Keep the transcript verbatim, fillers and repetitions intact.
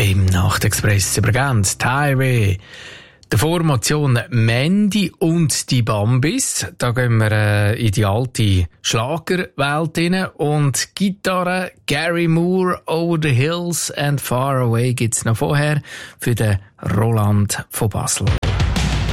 im Nachtexpress übergeben. Die Highway. Der Formation Mandy und die Bambis. Da gehen wir äh, in die alte Schlagerwelt rein. Und Gitarre Gary Moore, Over the Hills and Far Away gibt's noch vorher für den Roland von Basel.